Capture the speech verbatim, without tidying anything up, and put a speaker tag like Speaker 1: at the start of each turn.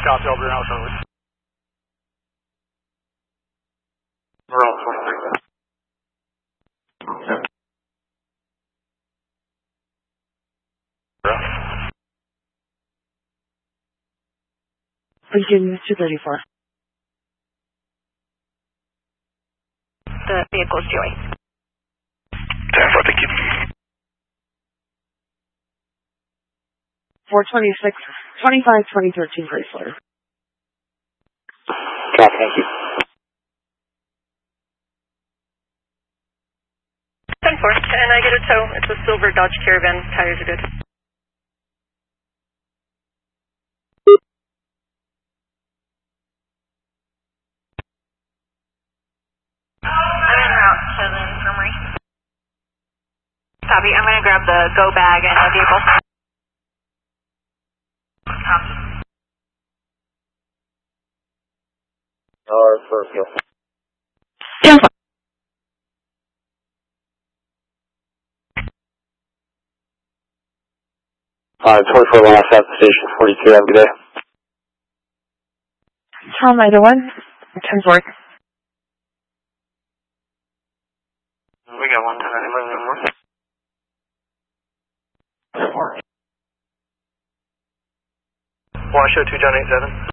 Speaker 1: Copy, I'll bring out shortly. We're all twenty-three. Okay.
Speaker 2: Virginia two thirty-four.
Speaker 3: The vehicle's Joey.
Speaker 1: ten four, thank you.
Speaker 2: four twenty-six, twenty-five, twenty thirteen Chrysler.
Speaker 1: Copy, thank you.
Speaker 3: ten four, and I get a tow. It's a silver Dodge Caravan. Tires are good. I'm en route to the infirmary. Copy. I'm going to grab the go bag and the vehicle. Copy.
Speaker 1: Or first, yes.
Speaker 2: ten four.
Speaker 1: Uh, twenty-four Long South Station forty-two, have a good day.
Speaker 2: Tom either one. ten four.
Speaker 1: We got one time, anybody need more? Washoe two John eight seven.